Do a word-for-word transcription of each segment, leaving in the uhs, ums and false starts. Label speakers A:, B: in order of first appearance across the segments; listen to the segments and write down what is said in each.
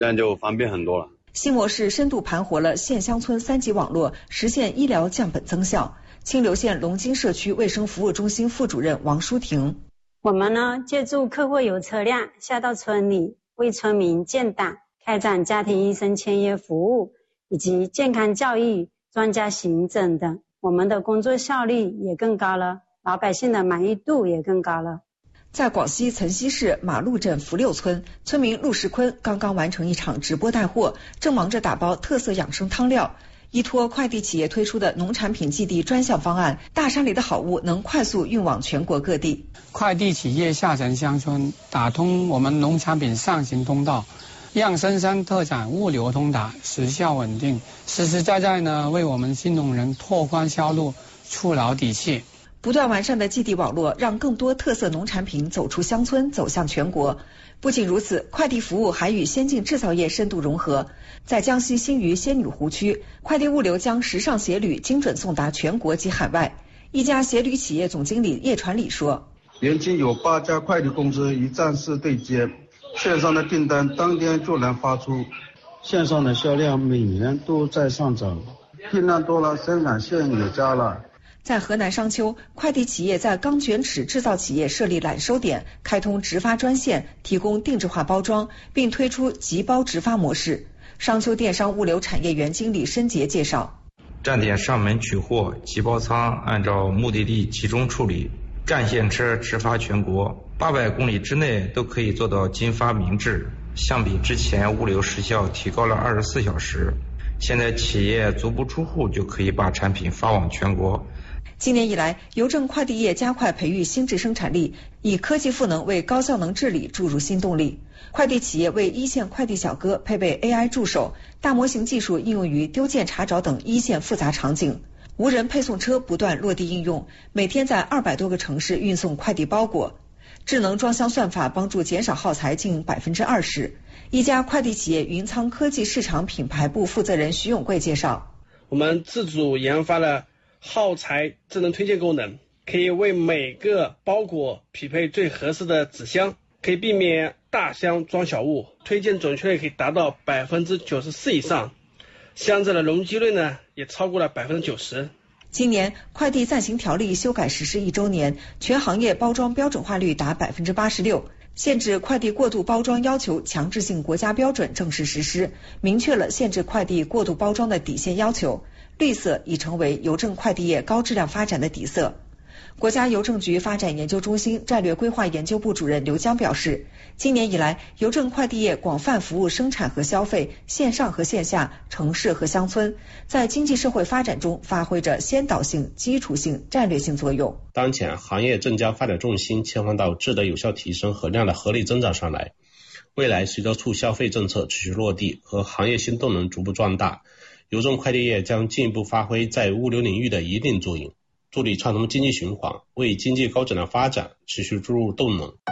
A: 这样就方便很多了。
B: 新模式深度盘活了县乡村三级网络，实现医疗降本增效。清流县龙津社区卫生服务中心副主任王淑婷，
C: 我们呢借助客货有车辆下到村里，为村民建档，开展家庭医生签约服务以及健康教育、专家行诊等，我们的工作效率也更高了，老百姓的满意度也更高了。
B: 在广西岑溪市马路镇福六村，村民陆世坤刚刚完成一场直播带货，正忙着打包特色养生汤料。依托快递企业推出的农产品寄递专项方案，大山里的好物能快速运往全国各地。
D: 快递企业下沉乡村，打通我们农产品上行通道，让深山特产物流通达，时效稳定，实实在在呢为我们新农人拓宽销路，触牢底气。
B: 不断完善的寄递网络，让更多特色农产品走出乡村，走向全国。不仅如此，快递服务还与先进制造业深度融合。在江西新余仙女湖区，快递物流将时尚鞋履精准送达全国及海外。一家鞋履企业总经理叶传礼说：“
E: 连接有八家快递公司一站式对接，线上的订单当天就能发出，线上的销量每年都在上涨，订单多了，生产线也加了。”
B: 在河南商丘，快递企业在钢卷尺制造企业设立揽收点，开通直发专线，提供定制化包装，并推出集包直发模式。商丘电商物流产业园经理申杰介绍：
F: 站点上门取货，集包仓按照目的地集中处理，战线车直发全国，八百公里之内都可以做到金发明制。相比之前，物流时效提高了二十四小时。现在企业足不出户就可以把产品发往全国。
B: 今年以来，邮政快递业加快培育新质生产力，以科技赋能为高效能治理注入新动力。快递企业为一线快递小哥配备 A I 助手，大模型技术应用于丢件查找等一线复杂场景。无人配送车不断落地应用，每天在二百多个城市运送快递包裹。智能装箱算法帮助减少耗材近百分之二十。一家快递企业云仓科技市场品牌部负责人徐永贵介绍：
G: 我们自主研发了耗材智能推荐功能，可以为每个包裹匹配最合适的纸箱，可以避免大箱装小物，推荐准确率可以达到百分之九十四以上，箱子的容积率呢也超过了百分之九十。
B: 今年快递暂行条例修改实施一周年，全行业包装标准化率达百分之八十六，限制快递过度包装要求强制性国家标准正式实施，明确了限制快递过度包装的底线要求。绿色已成为邮政快递业高质量发展的底色。国家邮政局发展研究中心战略规划研究部主任刘江表示，今年以来，邮政快递业广泛服务生产和消费、线上和线下、城市和乡村，在经济社会发展中发挥着先导性、基础性、战略性作用。
H: 当前行业正将发展重心切换到质的有效提升和量的合理增长上来。未来随着促消费政策持续落地和行业新动能逐步壮大，邮政快递业将进一步发挥在物流领域的一定作用，助力畅通经济循環，為經濟高質量發展持續注入動能。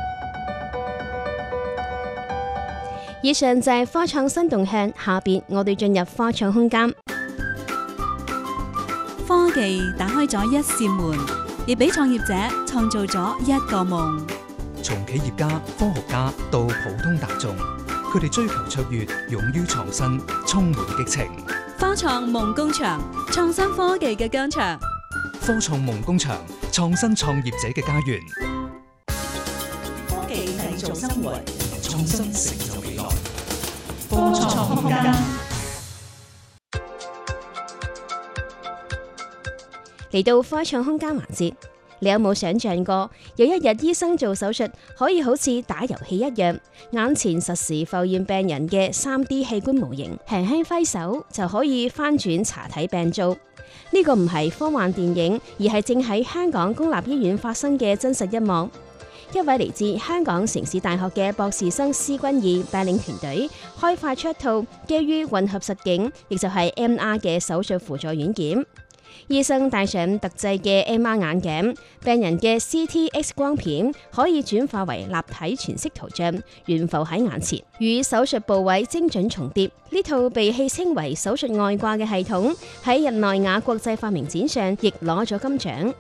I: 以上就係科創新動向，下邊我哋進入科創空間。
J: 科技打開咗一扇門，亦俾創業者創造咗一個夢。
K: 從企業家、科學家到普通大眾，佢哋追求卓越，勇於創新，充滿激情。
J: 科創夢工場，創新科技嘅疆場。
K: 科創夢工場，創新創業者嘅家園。
J: 科技製造生活，
K: 創新成就未來。
J: 科創空間。
I: 嚟到科創空間環節，你有冇想象過有一日醫生做手術可以好似打遊戲一樣，眼前實時浮現病人嘅 三 D 器官模型，輕輕揮手就可以翻轉查體病灶？呢個唔係科幻電影，而係正喺香港公立醫院發生嘅真實一幕。一位嚟自香港城市大學嘅博士生施君義帶領團隊開發出一套基於混合實境，亦就係 M R 嘅手術輔助軟件。醫生戴上特製嘅 M R 眼鏡，病人嘅 C T X 光片可以轉化為立體全息圖像，懸浮喺眼前，與手術部位精準重疊。呢套被戲稱為手術外掛嘅系統，喺日內瓦國際發明展上亦攞咗金獎。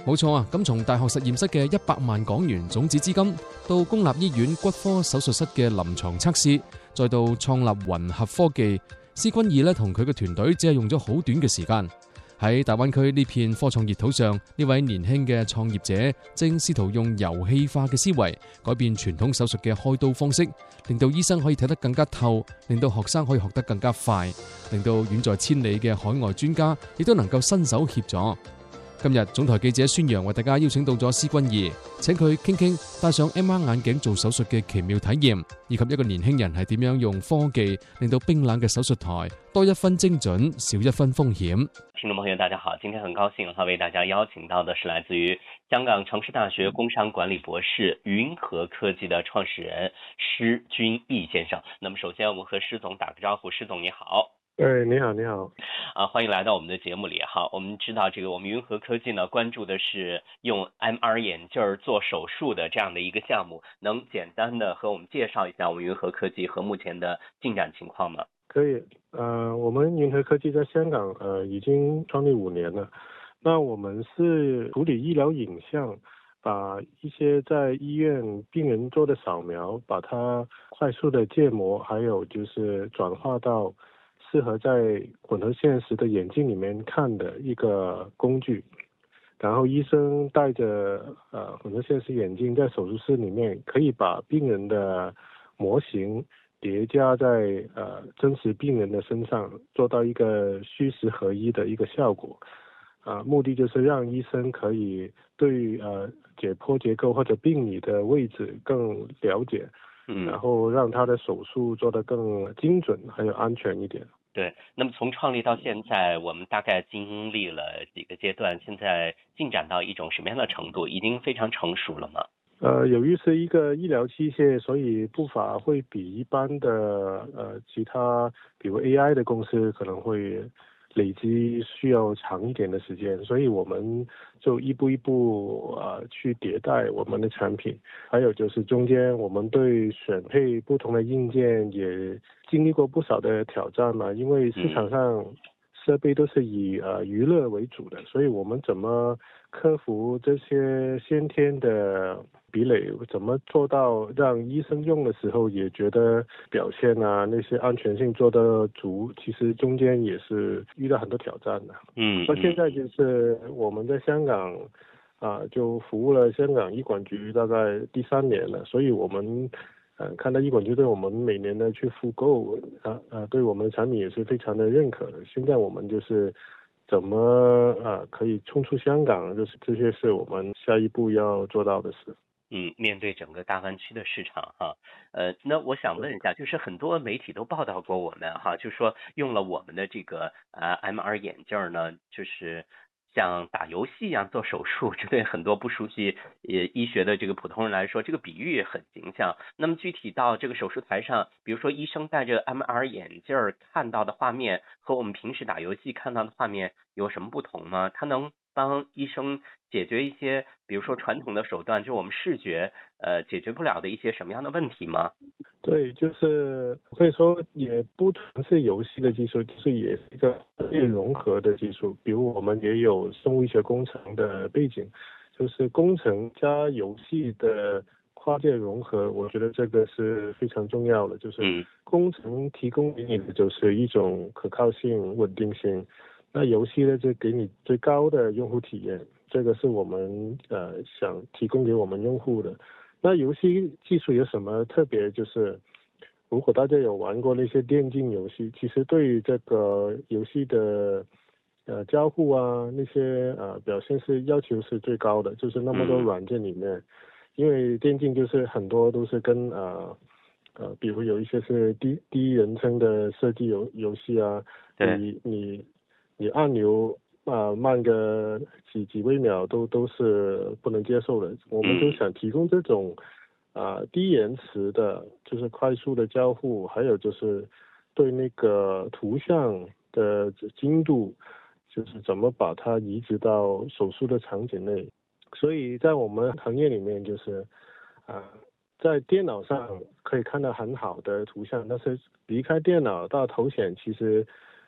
A: 冇錯啊，咁從大學實驗室嘅一百萬港元種子資金，到公立醫院骨科手術室嘅臨床測試，再到創立雲合科技，施君義咧同佢嘅團隊只係用咗好短嘅時間。喺大灣區呢片科創熱土上，呢位年輕嘅創業者正試圖用遊戲化嘅思維改變傳統手術嘅開刀方式，令到醫生可以睇得更加透，令到學生可以學得更加快，令到遠在千里嘅海外專家亦都能夠伸手協助。今日總台記者孫陽為大家邀請到咗施君義，請佢傾傾戴上 M R 眼鏡做手術嘅奇妙體驗，以及一個年輕人係點樣用科技令到冰冷嘅手術台多一分精準，少一分風險。
L: 聽眾朋友大家好，今天很高興哈為大家邀請到的是來自於香港城市大學工商管理博士雲和科技的創始人施君義先生。那麼首先我們和施總打個招呼，施總你好。
M: 哎，你好，你好，
L: 啊，歡迎來到我們的節目裏哈。我們知道這個我們雲和科技呢關注的是用 M R 眼鏡做手術的這樣的一個項目，能簡單的和我們介紹一下我們雲和科技和目前的進展情況嗎？
M: 可以，呃，我們雲和科技在香港呃已經創立五年了。那我們是處理醫療影像，把一些在醫院病人做的掃描，把它快速的建模，還有就是轉化到適合在混合現實的眼鏡裏面看的一個工具，然後醫生戴着呃混合現實眼鏡在手術室裏面，可以把病人的模型疊加在呃真實病人的身上，做到一個虛實合一的一個效果。啊、呃，目的就是讓醫生可以對呃解剖結構或者病理的位置更了解。嗯，然後讓他的手術做得更精準，還有安全一點。
L: 對，那麼從創立到現在，我們大概經歷了幾個階段，現在進展到一種什麼樣的程度？已經非常成熟了嗎？
M: 呃，由於是一個醫療器械，所以步伐會比一般的呃其他，比如 A I 的公司可能會累積需要長一點的時間，所以我們就一步一步啊、呃、去迭代我們的產品。還有就是中間我們對選配不同的硬件也經歷過不少的挑戰嘛，因為市場上設備都是以呃娛樂為主的，所以我們怎麼克服這些先天的壁壘，怎麼做到讓醫生用的時候也覺得表現啊那些安全性做得足，其實中間也是遇到很多挑戰的。嗯，那現在就是我們在香港啊、呃、就服務了香港醫管局大概第三年了，所以我們呃看到醫管局對我們每年的去復購啊啊對我們的產品也是非常的認可的。現在我們就是怎麼呃可以衝出香港，就是這些是我們下一步要做到的事。
L: 嗯，面對整個大灣區的市場哈，呃，那我想問一下，就是很多媒體都報道過我們哈，就說用了我們的這個呃 M R 眼鏡呢，就是像打遊戲一樣做手術，這對很多不熟悉呃醫學的這個普通人來說，這個比喻很形象。那麼具體到這個手術台上，比如說醫生戴着 M R 眼鏡看到的畫面和我們平時打遊戲看到的畫面有什麼不同嗎？它能幫醫生解決一些，比如說傳統的手段，就是我們視覺呃解決不了的一些什麼樣的問題嗎？
M: 對，就是可以說也不只是遊戲的技術，就是也是一個專業融合的技術。比如我們也有生物醫學工程的背景，就是工程加遊戲的跨界融合，我覺得這個是非常重要的。就是工程提供給你的就是一種可靠性、穩定性。那遊戲呢，就給你最高的用戶體驗，這個是我們呃想提供給我們用戶的。那遊戲技術有什麼特別？就是如果大家有玩過那些電競遊戲，其實對於這個遊戲的呃交互啊，那些呃表現是要求是最高的。就是那麼多軟件裏面，因為電競就是很多都是跟呃呃，比如有一些是第第一人稱的射擊遊遊戲啊，你你。你按鈕啊、呃、慢個幾幾微秒都都是不能接受的。我們就想提供這種啊、呃、低延遲的，就是快速的交互，還有就是對那個圖像的精度，就是怎麼把它移植到手術的場景內。所以在我們行業裏面，就是啊、呃、在電腦上可以看到很好的圖像，但是離開電腦到頭顯其實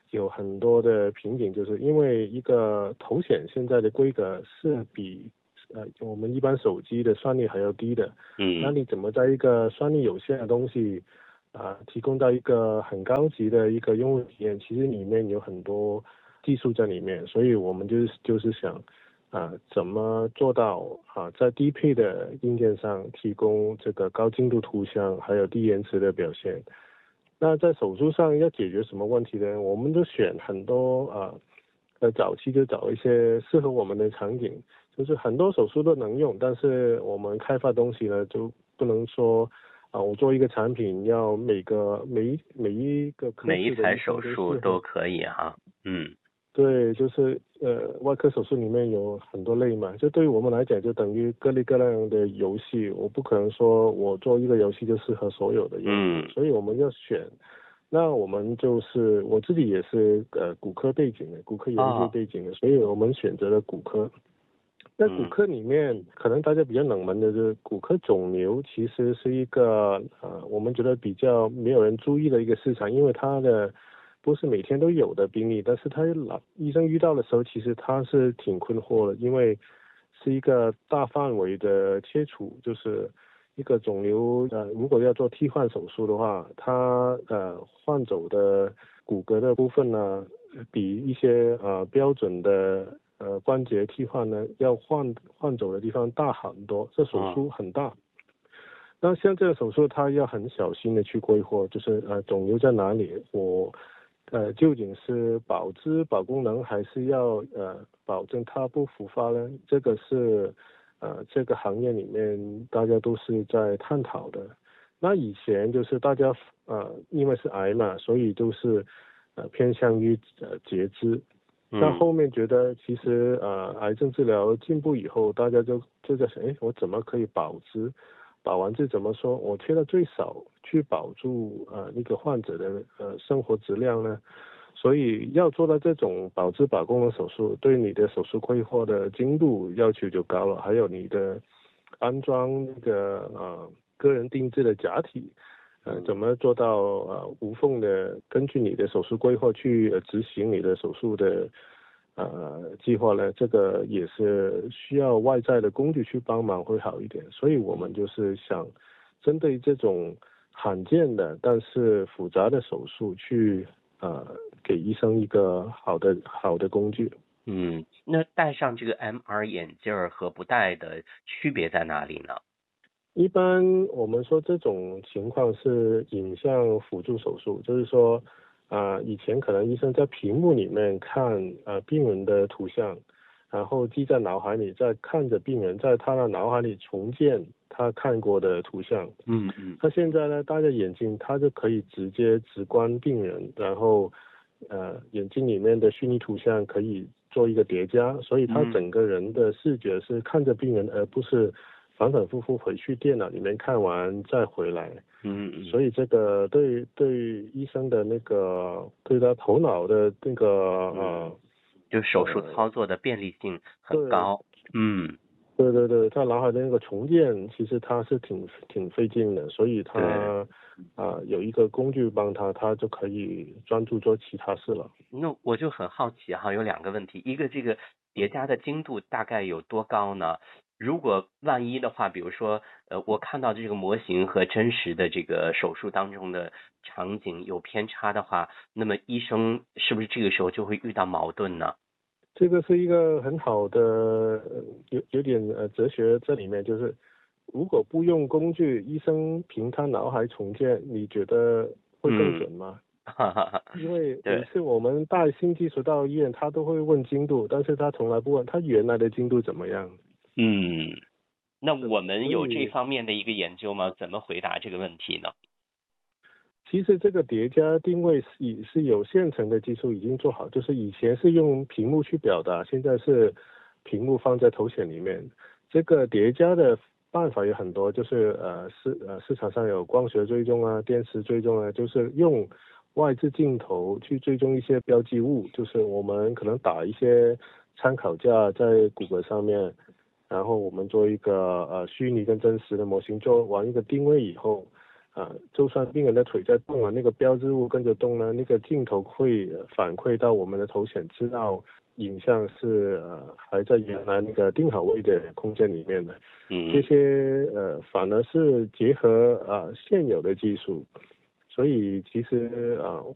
M: 有很多的瓶颈，就是因为一个头显现在的规格是比呃我们一般手机的算力还要低的。
L: 嗯，
M: 那你怎么在一个算力有限的东西啊、呃、提供到一个很高级的一个用户体验？其实里面有很多技术在里面，所以我们就是就是想啊、呃、怎么做到啊在低配的硬件上提供这个高精度图像，还有低延迟的表现。那在手术上要解决什么问题呢？我们就选很多啊呃早期就找一些适合我们的场景，就是很多手术都能用，但是我们开发东西呢就不能说啊我做一个产品要每个每一每一个科室的
L: 每一台手
M: 医生
L: 术都可以哈。嗯，
M: 对，就是呃，外科手术里面有很多类嘛，就对于我们来讲，就等于各类各样的游戏，我不可能说我做一个游戏就适合所有的用户，
L: 嗯，
M: 所以我们要选。那我们就是我自己也是呃骨科背景的，骨科研究背景的，所以我们选择了骨科。在骨科里面，可能大家比较冷门的就是骨科肿瘤，其实是一个呃，我们觉得比较没有人注意的一个市场，因为它的不是每天都有的病例，但是他老医生遇到的时候，其实他是挺困惑的，因为是一个大范围的切除，就是一个肿瘤呃，如果要做替换手术的话，它呃换走的骨骼的部分呢，比一些呃标准的呃关节替换呢要换换走的地方大很多，这手术很大。那像这个手术，它要很小心的去规划，就是呃肿瘤在哪里，我呃究竟是保质保功能，还是要呃保证它不复发呢？这个是呃这个行业里面大家都是在探讨的。那以前就是大家呃因为是癌嘛，所以都是呃偏向于呃截肢。那后面觉得其实呃癌症治疗进步以后，大家就就在想，哎，我怎么可以保质？保完治怎么说？我切的最少去保住呃那个患者的呃生活质量呢？所以要做到这种保质保功能手术，对你的手术规划的精度要求就高了，还有你的安装那个呃个人定制的假体，呃怎么做到呃无缝的根据你的手术规划去、呃、执行你的手术的呃计划呢？这个也是需要外在的工具去帮忙会好一点。所以我们就是想针对这种罕见的但是复杂的手术去呃给医生一个好的好的工具。
L: 嗯，那戴上这个 M R 眼镜和不戴的区别在哪里呢？
M: 一般我们说这种情况是影像辅助手术，就是说啊、呃，以前可能医生在屏幕里面看呃病人的图像，然后记在脑海里，再看着病人在他的脑海里重建他看过的图像。
L: 嗯嗯。
M: 他现在呢，戴着眼镜，他就可以直接直观病人，然后呃眼睛里面的虚拟图像可以做一个叠加，所以他整个人的视觉是看着病人，而不是反反复复回去电脑里面看完再回来。
L: 嗯嗯。
M: 所以这个对对医生的那个对他头脑的那个呃，
L: 就手术操作的便利性很高。嗯。
M: 对对对，他脑海的那个重建其实他是挺挺费劲的，所以他啊、呃、有一个工具帮他，他就可以专注做其他事了。
L: 那我就很好奇哈，有两个问题，一个这个叠加的精度大概有多高呢？如果万一的话，比如说呃我看到这个模型和真实的这个手术当中的场景有偏差的话，那么医生是不是这个时候就会遇到矛盾呢？
M: 这个是一个很好的有有点呃哲学在里面，就是如果不用工具，医生凭他脑海重建，你觉得会更准吗？
L: 嗯、
M: 因为每次我们带新技术到医院，他都会问精度，但是他从来不问他原来的精度怎么样。
L: 嗯，那我们有这方面的一个研究吗？怎么回答这个问题呢？
M: 其实这个叠加定位是是有现成的技术已经做好，就是以前是用屏幕去表达，现在是屏幕放在头显里面。这个叠加的办法有很多，就是呃市呃市场上有光学追踪啊、电磁追踪啊，就是用外置镜头去追踪一些标记物，就是我们可能打一些参考架在骨骼上面，然后我们做一个呃虚拟跟真实的模型，做完一个定位以后。 啊，就算病人的腿在动啊，那个标志物跟着动呢，那个镜头会反馈到我们的头显，知道影像是呃还在原来那个定好位的空间里面的。
L: 嗯，
M: 这些呃反而是结合啊、呃、现有的技术，所以其实啊、呃、